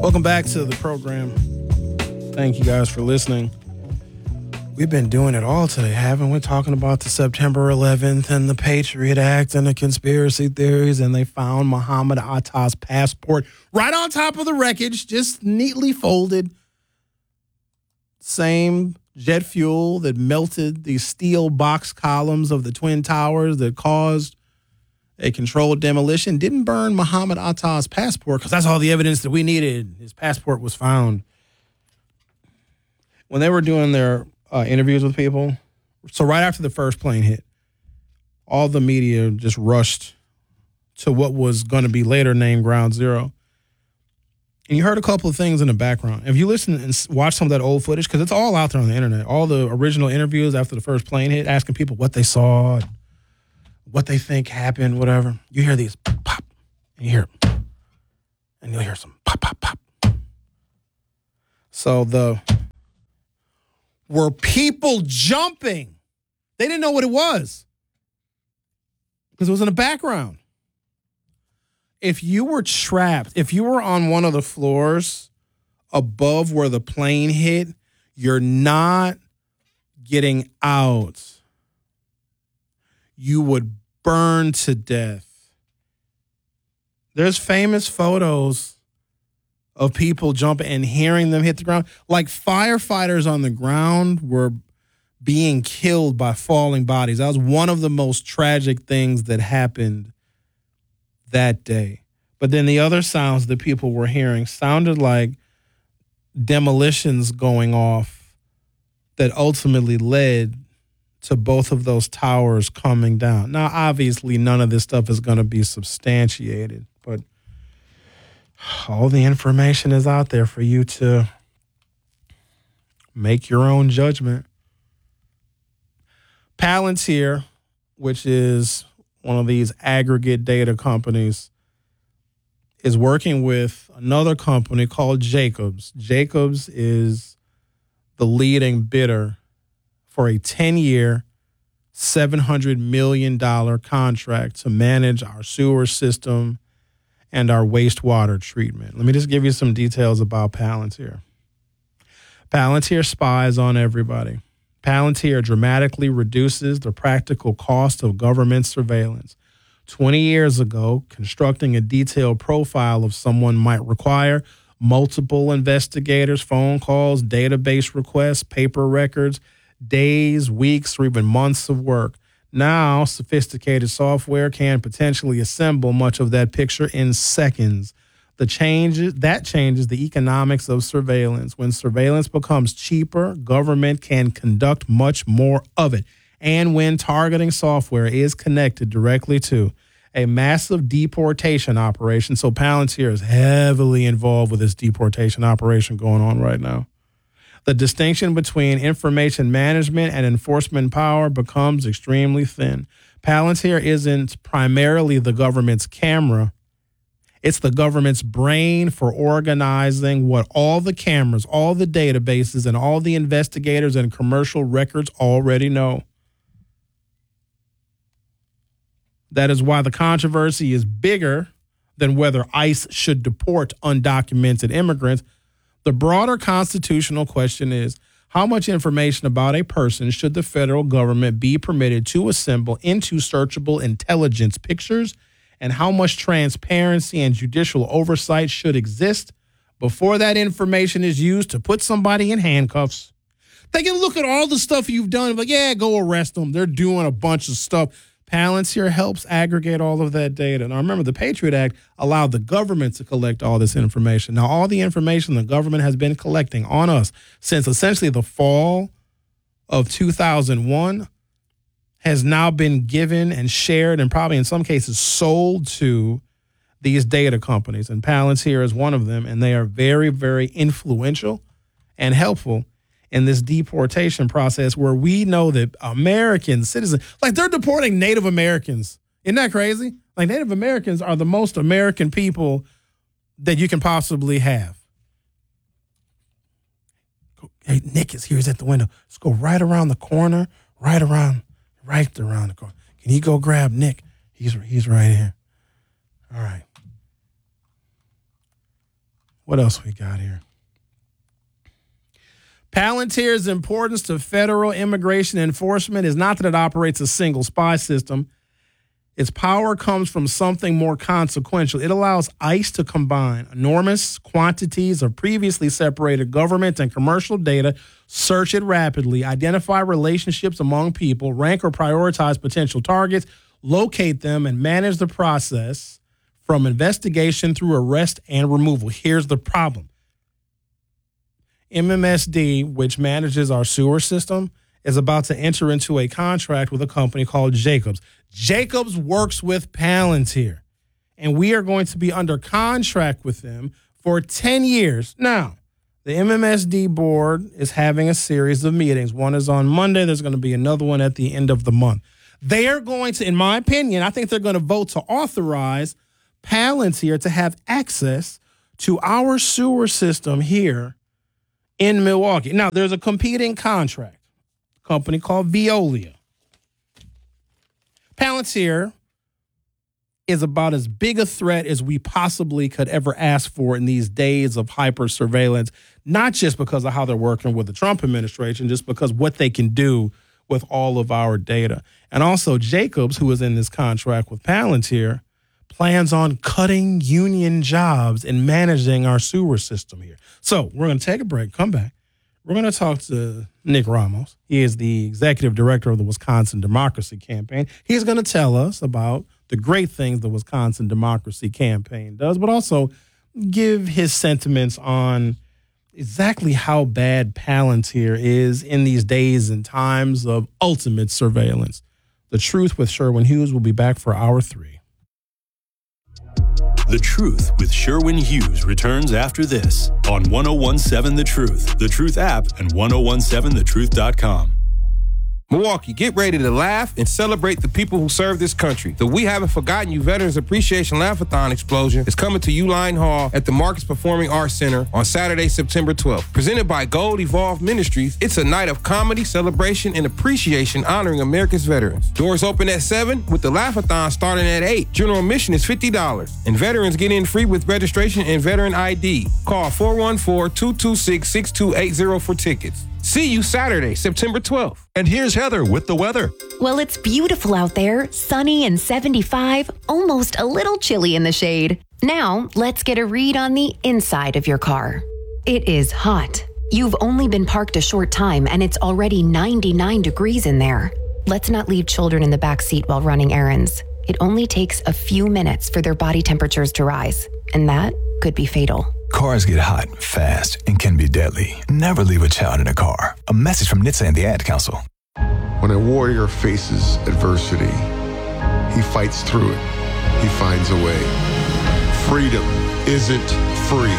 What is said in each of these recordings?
Welcome back to the program. Thank you guys for listening. We've been doing it all today, haven't we? Talking about the September 11th and the Patriot Act and the conspiracy theories, and they found Muhammad Atta's passport right on top of the wreckage, just neatly folded. Same jet fuel that melted the steel box columns of the Twin Towers that caused a controlled demolition didn't burn Muhammad Atta's passport because that's all the evidence that we needed. His passport was found. When they were doing their interviews with people, so right after the first plane hit, all the media just rushed to what was going to be later named Ground Zero. And you heard a couple of things in the background. If you listen and watch some of that old footage, because it's all out there on the internet, all the original interviews after the first plane hit, asking people what they saw, what they think happened, whatever. You hear these pop, and you hear, and you'll hear some pop, pop, pop. So were people jumping? They didn't know what it was because it was in the background. If you were trapped, if you were on one of the floors above where the plane hit, you're not getting out. You would burn to death. There's famous photos of people jumping and hearing them hit the ground. Like firefighters on the ground were being killed by falling bodies. That was one of the most tragic things that happened that day. But then the other sounds that people were hearing sounded like demolitions going off that ultimately led to both of those towers coming down. Now, obviously, none of this stuff is going to be substantiated, but all the information is out there for you to make your own judgment. Palantir, which is one of these aggregate data companies, is working with another company called Jacobs. Jacobs is the leading bidder for a 10-year, $700 million contract to manage our sewer system and our wastewater treatment. Let me just give you some details about Palantir. Palantir spies on everybody. Palantir dramatically reduces the practical cost of government surveillance. 20 years ago, constructing a detailed profile of someone might require multiple investigators, phone calls, database requests, paper records, days, weeks, or even months of work. Now, sophisticated software can potentially assemble much of that picture in seconds. That changes the economics of surveillance. When surveillance becomes cheaper, government can conduct much more of it. And when targeting software is connected directly to a massive deportation operation, so Palantir is heavily involved with this deportation operation going on right now. The distinction between information management and enforcement power becomes extremely thin. Palantir isn't primarily the government's camera. It's the government's brain for organizing what all the cameras, all the databases, and all the investigators and commercial records already know. That is why the controversy is bigger than whether ICE should deport undocumented immigrants. The broader constitutional question is, how much information about a person should the federal government be permitted to assemble into searchable intelligence pictures, and how much transparency and judicial oversight should exist before that information is used to put somebody in handcuffs? They can look at all the stuff you've done, like, yeah, go arrest them. They're doing a bunch of stuff. Palantir helps aggregate all of that data. Now, remember, the Patriot Act allowed the government to collect all this information. Now, all the information the government has been collecting on us since essentially the fall of 2001 has now been given and shared and probably in some cases sold to these data companies. And Palantir is one of them, and they are very, very influential and helpful in this deportation process where we know that American citizens, like they're deporting Native Americans. Isn't that crazy? Like Native Americans are the most American people that you can possibly have. Hey, Nick is here. He's at the window. Let's go right around the corner, right around the corner. Can you go grab Nick? He's right here. All right. What else we got here? Palantir's importance to federal immigration enforcement is not that it operates a single spy system. Its power comes from something more consequential. It allows ICE to combine enormous quantities of previously separated government and commercial data, search it rapidly, identify relationships among people, rank or prioritize potential targets, locate them, and manage the process from investigation through arrest and removal. Here's the problem. MMSD, which manages our sewer system, is about to enter into a contract with a company called Jacobs. Jacobs works with Palantir, and we are going to be under contract with them for 10 years. Now, the MMSD board is having a series of meetings. One is on Monday. There's going to be another one at the end of the month. They are going to, in my opinion, I think they're going to vote to authorize Palantir to have access to our sewer system here in Milwaukee. Now, there's a competing contract, a company called Veolia. Palantir is about as big a threat as we possibly could ever ask for in these days of hyper surveillance, not just because of how they're working with the Trump administration, just because what they can do with all of our data. And also Jacobs, who is in this contract with Palantir, plans on cutting union jobs and managing our sewer system here. So we're going to take a break, come back. We're going to talk to Nick Ramos. He is the executive director of the Wisconsin Democracy Campaign. He's going to tell us about the great things the Wisconsin Democracy Campaign does, but also give his sentiments on exactly how bad Palantir is in these days and times of ultimate surveillance. The Truth with Sherwin Hughes will be back for Hour 3. The Truth with Sherwin Hughes returns after this on 1017 The Truth, The Truth app, and 1017thetruth.com. Milwaukee, get ready to laugh and celebrate the people who serve this country. The We Haven't Forgotten You Veterans Appreciation Laugh-a-thon Explosion is coming to Uline Hall at the Marcus Performing Arts Center on Saturday, September 12th. Presented by Gold Evolved Ministries, it's a night of comedy, celebration, and appreciation honoring America's veterans. Doors open at 7 with the Laugh-a-thon starting at 8. General admission is $50, and veterans get in free with registration and veteran ID. Call 414-226-6280 for tickets. See you Saturday, September 12th. And here's Heather with the weather. Well, it's beautiful out there, sunny and 75, almost a little chilly in the shade. Now, let's get a read on the inside of your car. It is hot. You've only been parked a short time and it's already 99 degrees in there. Let's not leave children in the back seat while running errands. It only takes a few minutes for their body temperatures to rise, and that could be fatal. Cars get hot, fast, and can be deadly. Never leave a child in a car. A message from NHTSA and the Ad Council. When a warrior faces adversity, he fights through it. He finds a way. Freedom isn't free.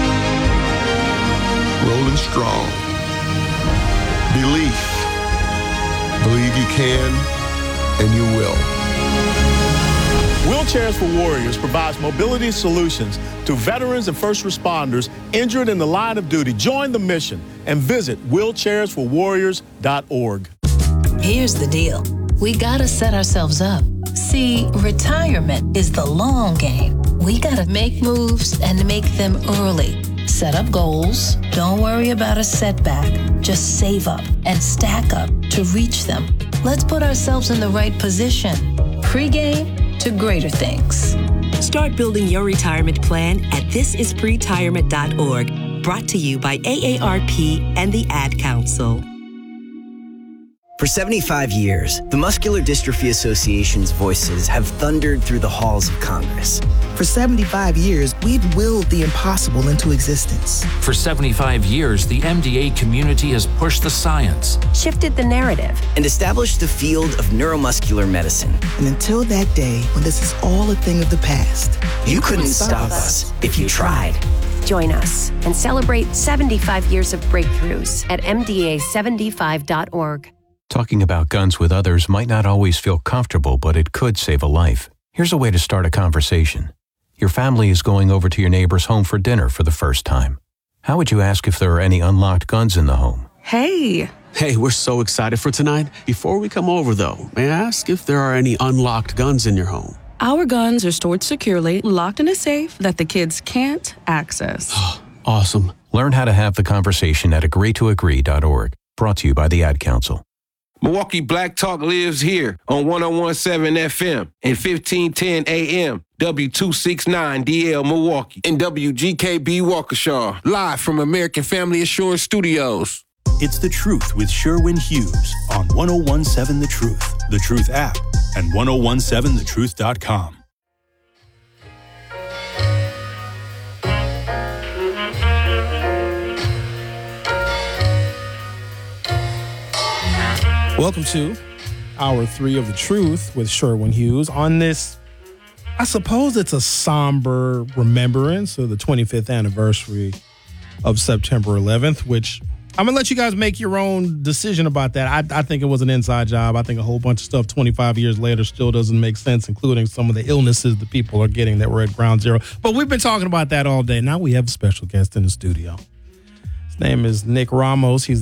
Rolling strong. Belief. Believe you can, and you will. Wheelchairs for Warriors provides mobility solutions to veterans and first responders injured in the line of duty. Join the mission and visit wheelchairsforwarriors.org. Here's the deal. We gotta set ourselves up. See, retirement is the long game. We gotta make moves and make them early. Set up goals. Don't worry about a setback. Just save up and stack up to reach them. Let's put ourselves in the right position. Pre-game to greater things. Start building your retirement plan at thisispretirement.org. Brought to you by AARP and the Ad Council. For 75 years, the Muscular Dystrophy Association's voices have thundered through the halls of Congress. For 75 years, we've willed the impossible into existence. For 75 years, the MDA community has pushed the science, shifted the narrative, and established the field of neuromuscular medicine. And until that day, when this is all a thing of the past, you couldn't stop us if you tried. Join us and celebrate 75 years of breakthroughs at MDA75.org. Talking about guns with others might not always feel comfortable, but it could save a life. Here's a way to start a conversation. Your family is going over to your neighbor's home for dinner for the first time. How would you ask if there are any unlocked guns in the home? Hey, we're so excited for tonight. Before we come over, though, may I ask if there are any unlocked guns in your home? Our guns are stored securely, locked in a safe that the kids can't access. Awesome. Learn how to have the conversation at agreetoagree.org. Brought to you by the Ad Council. Milwaukee Black Talk lives here on 101.7 FM and 1510 AM, W269DL Milwaukee, and WGKB Waukesha, live from American Family Assurance Studios. It's The Truth with Sherwin Hughes on 101.7 The Truth, The Truth app, and 1017thetruth.com. Welcome to Hour 3 of The Truth with Sherwin Hughes. On this, I suppose it's a somber remembrance of the 25th anniversary of September 11th, which I'm going to let you guys make your own decision about that. I think it was an inside job. I think a whole bunch of stuff 25 years later still doesn't make sense, including some of the illnesses that people are getting that were at ground zero. But we've been talking about that all day. Now we have a special guest in the studio. His name is Nick Ramos. He's